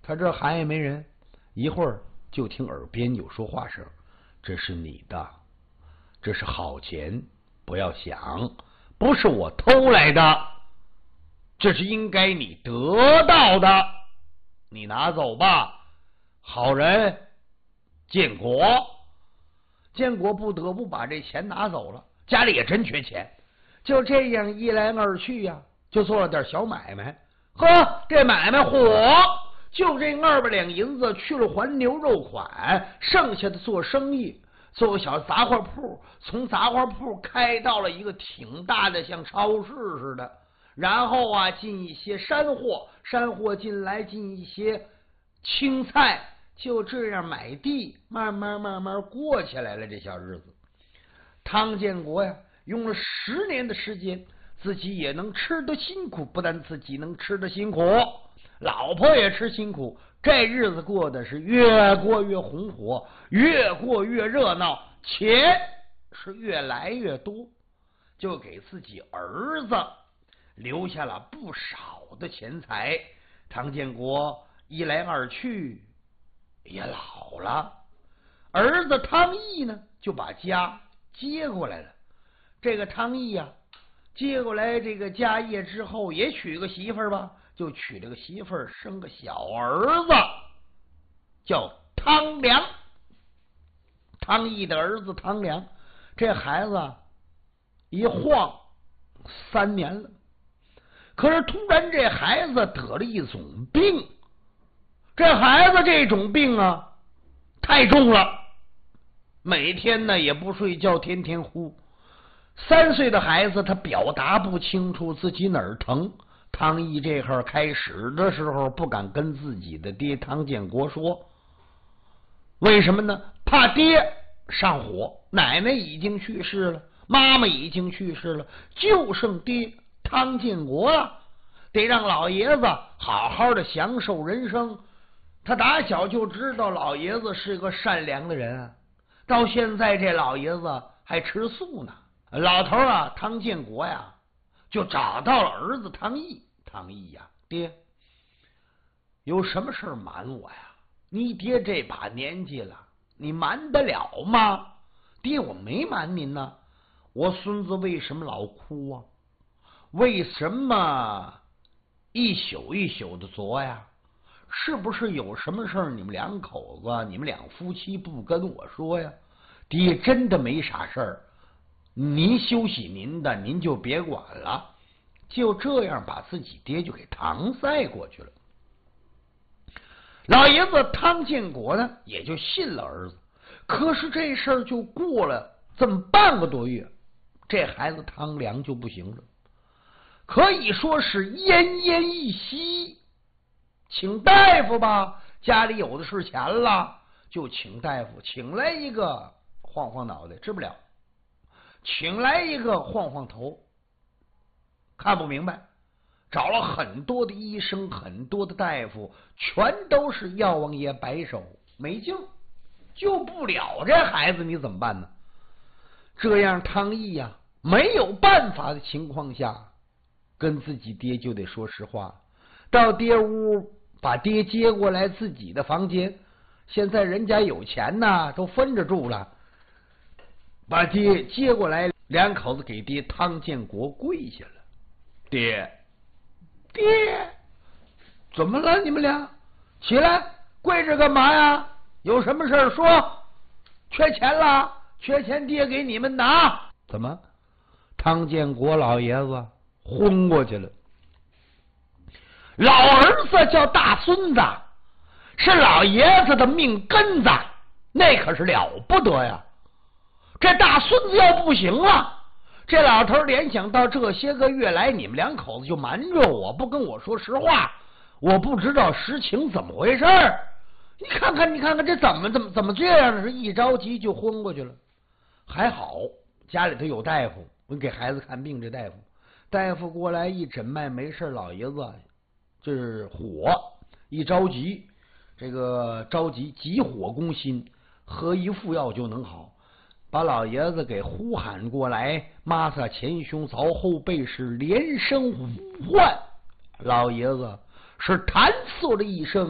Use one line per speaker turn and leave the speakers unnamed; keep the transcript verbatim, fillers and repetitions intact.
他这喊也没人，一会儿就听耳边有说话声：“这是你的，这是好钱，不要想，不是我偷来的，这是应该你得到的，你拿走吧。”好人建国，建国不得不把这钱拿走了，家里也真缺钱，就这样一来二去呀、啊，就做了点小买卖。呵，这买卖火，就这二百两银子去了还牛肉款，剩下的做生意，做个小杂货铺，从杂货铺开到了一个挺大的像超市似的，然后啊进一些山货，山货进来进一些青菜，就这样买地，慢慢慢慢过起来了这小日子。汤建国呀，用了十年的时间，自己也能吃得辛苦，不但自己能吃得辛苦，老婆也吃辛苦，这日子过得是越过越红火，越过越热闹，钱是越来越多，就给自己儿子留下了不少的钱财。汤建国一来二去也老了，儿子汤毅呢就把家接过来了。这个汤毅啊，接过来这个家业之后，也娶个媳妇儿吧，就娶了个媳妇儿，生个小儿子，叫汤良。汤毅的儿子汤良，这孩子一晃三年了，可是突然这孩子得了一种病，这孩子这种病啊太重了，每天呢也不睡觉，天天呼。三岁的孩子他表达不清楚自己哪儿疼，汤毅这会儿开始的时候不敢跟自己的爹汤建国说，为什么呢？怕爹上火，奶奶已经去世了，妈妈已经去世了，就剩爹汤建国了，得让老爷子好好的享受人生。他打小就知道老爷子是个善良的人，到现在这老爷子还吃素呢。老头啊，汤建国呀，就找到了儿子汤毅。汤毅呀，爹，有什么事瞒我呀？你爹这把年纪了，你瞒得了吗？爹，我没瞒您呢。我孙子为什么老哭啊？为什么一宿一宿的作呀？是不是有什么事儿你们两口子，你们两夫妻不跟我说呀？爹，真的没啥事儿，您休息您的，您就别管了。就这样把自己爹就给搪塞过去了。老爷子汤建国呢也就信了儿子。可是这事儿就过了这么半个多月，这孩子汤良就不行了，可以说是奄奄一息。请大夫吧，家里有的是钱了，就请大夫，请来一个晃晃脑袋治不了，请来一个晃晃头看不明白，找了很多的医生，很多的大夫，全都是药王爷摆手，没救，救不了这孩子，你怎么办呢？这样汤毅呀、啊，没有办法的情况下，跟自己爹就得说实话，到爹屋把爹接过来自己的房间，现在人家有钱呐，都分着住了，把爹接过来，两口子给爹汤建国跪下了。爹，爹，怎么了？你们俩起来，跪着干嘛呀？有什么事说？缺钱了？缺钱爹给你们拿。怎么？汤建国老爷子昏过去了。老儿子叫大孙子，是老爷子的命根子，那可是了不得呀。这大孙子要不行了，这老头联想到这些个月来你们两口子就瞒着我，不跟我说实话，我不知道实情怎么回事。你看看，你看看这怎么怎么怎么这样的，是一着急就昏过去了。还好家里头有大夫，我给孩子看病，这大夫大夫过来一诊脉，没事，老爷子这是火，一着急，这个着急急火攻心，喝一副药就能好。把老爷子给呼喊过来，抹擦前胸凿后背，是连声呼唤。老爷子是弹嗽了一声，